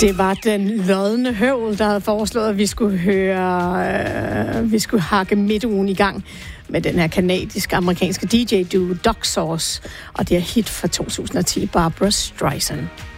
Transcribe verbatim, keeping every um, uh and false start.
Det var den lodne høvl, der havde foreslået, at vi skulle høre, øh, vi skulle hakke midtugen i gang med den her kanadisk-amerikanske D J-duo Dog Sauce, og det er hit fra to tusind og ti, Barbra Streisand.